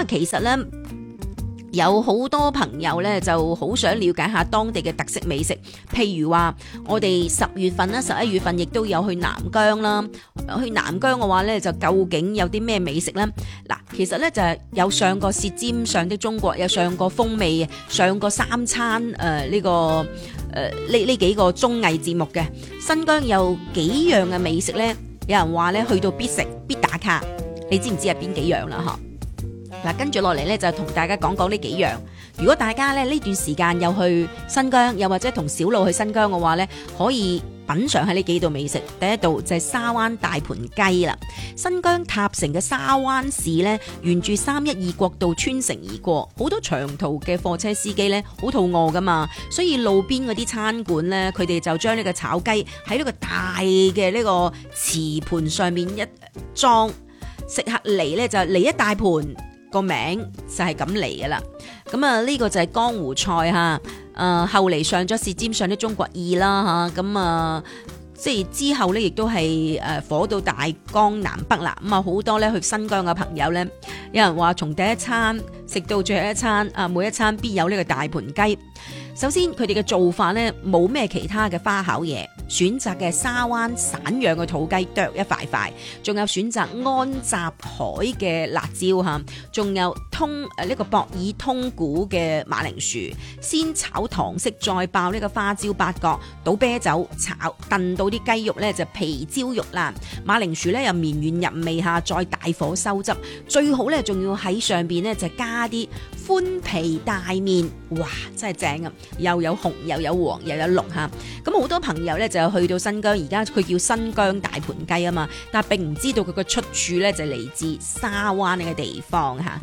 啊，其實咧有好多朋友咧就好想了解下當地嘅特色美食，譬如話我哋10月份啦、11月份亦都有去南疆啦。去南疆嘅話咧，就究竟有啲咩美食咧？嗱，其實咧就係有上過舌尖上的中國，有上過風味，上過三餐呢幾個綜藝節目嘅。新疆有幾樣嘅美食咧，有人話咧去到必食必打卡，你知唔知係邊幾樣啦？嗱，跟住落嚟咧就同大家講講呢幾樣。如果大家咧呢段時間又去新疆，又或者同小路去新疆嘅話咧，可以品嚐下呢幾道美食。第一道就係沙灣大盤雞啦。新疆塔城嘅沙灣市咧，沿住312國道穿城而過，好多長途嘅貨車司機咧好肚餓噶嘛，所以路邊嗰啲餐館咧，佢哋就將呢個炒雞喺呢個大嘅呢個瓷盤上面一裝，食客嚟咧就嚟一大盤。個名就係咁嚟噶啦，咁啊呢個就係江湖菜嚇，後嚟上咗舌尖上的中國2啦嚇，咁啊即係之後咧亦都係火到大江南北啦，咁啊好多咧去新疆嘅朋友咧，有人話從第一餐食到最後一餐，每一餐必有呢個大盤雞。首先佢哋嘅做法咧冇咩其他嘅花巧嘢，選擇嘅沙灣散養嘅土雞剁一塊塊，仲有選擇安集海嘅辣椒嚇，仲有呢個博爾通古嘅馬鈴薯，先炒糖色，再爆呢個花椒八角，倒啤酒炒，燉到啲雞肉咧就皮焦肉爛，馬鈴薯咧又綿軟入味下，再大火收汁，最好咧仲要喺上邊咧就加啲寬皮大麵，哇真係正啊！又有紅又有黃又有綠嚇，咁好多朋友咧就去到新疆，而家佢叫新疆大盤雞啊嘛，但係並唔知道佢個出處咧就嚟自沙灣呢個地方嚇。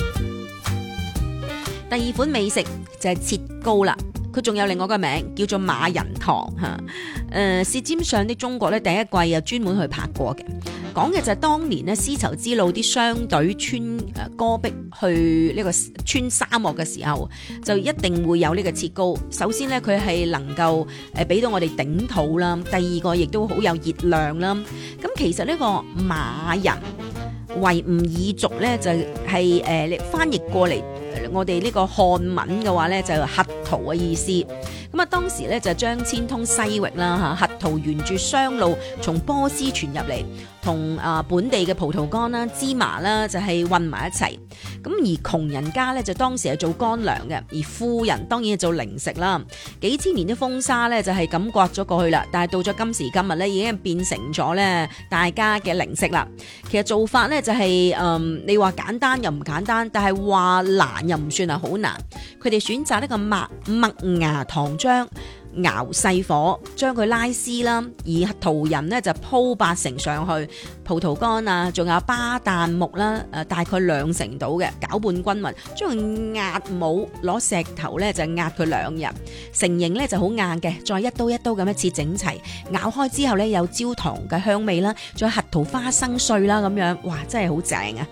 第二款美食就係切糕啦，佢仲有另外一個名叫做馬人堂嚇。舌尖上的中國咧第一季又專門去拍過嘅，講嘅就係當年咧絲綢之路啲商隊穿戈壁去呢個穿沙漠嘅時候，就一定會有呢個切糕。首先咧佢係能夠俾到我哋頂肚啦，第二個亦都好有熱量啦。咁其實呢個馬人維吾爾族咧就係翻譯過嚟我哋呢個漢文嘅話咧就係核桃嘅意思。咁啊當時咧就將遷通西域啦嚇，核桃沿住商路從波斯傳入嚟，同本地嘅葡萄乾啦、芝麻啦就係混埋一齊。咁而窮人家咧就當時係做乾糧嘅，而富人當然係做零食啦。幾千年的風沙咧就係咁刮咗過去啦，但係到咗今時今日咧已經變成咗咧大家嘅零食啦。其實做法咧就係你話簡單又唔簡單，但係話難又唔算係好難。佢哋選擇呢個麥芽糖漿熬細火，將佢拉絲啦，而桃仁呢就鋪8成上去，葡萄乾啊，仲有巴旦木啦，大概2成到嘅，攪拌均勻，將佢壓模，攞石頭咧就壓佢2日，成形咧就好硬嘅，再一刀一刀咁樣切整齊，咬開之後咧有焦糖嘅香味啦，再核桃花生碎啦咁樣，哇真係好正啊！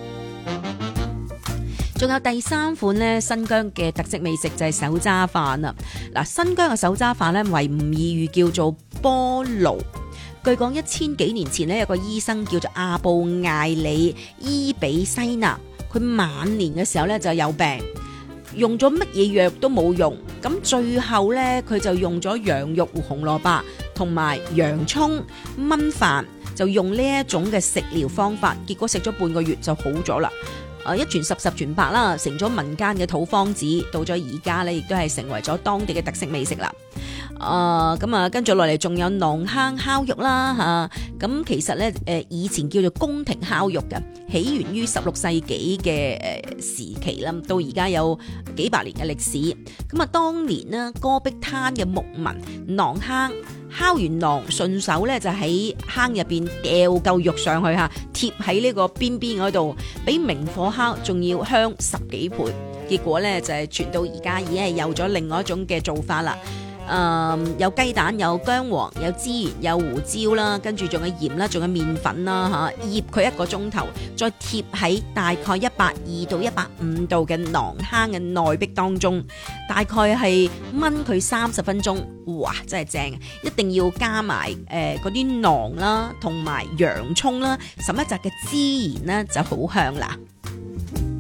仲有第3款咧，新疆嘅特色美食就係手揸飯啦。嗱，新疆嘅手揸飯咧，維吾爾語叫做波爐。據講1000幾年前咧，有個醫生叫做阿布艾里伊比西納，佢晚年嘅時候咧就有病，用咗乜嘢藥都冇用，咁最後咧佢就用咗羊肉、紅蘿蔔同埋洋葱燜飯，就用呢一種嘅食療方法，結果食咗半個月就好咗啦。一傳十，十傳百啦，成咗民間嘅土方子，到咗而家咧，亦都係成為咗當地嘅特色美食啦。跟住落嚟仲有囊坑烤肉啦嚇，咁其實咧以前叫做宮廷烤肉嘅，起源於16世紀嘅時期啦，到而家有幾百年嘅歷史。咁當年呢，戈壁灘嘅牧民囊坑烤完囊，順手咧就喺坑入邊掉嚿肉上去嚇，貼喺呢個邊邊嗰度，比明火烤仲要香10幾倍。結果咧就係傳到而家已經係有咗另外一種嘅做法啦。有雞蛋，有薑黃，有孜然，有胡椒啦，跟住仲有鹽啦，仲有麵粉啦嚇，醃佢1個鐘頭，再貼喺大概120到150度嘅囊坑嘅內壁當中，大概係燜佢30分鐘，哇真係正！一定要加埋嗰啲囊啦，同埋洋葱啦，滲一紮嘅孜然啦就好香啦〜